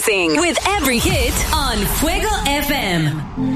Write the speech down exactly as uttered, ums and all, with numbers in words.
Rising with every hit on Fuego F M.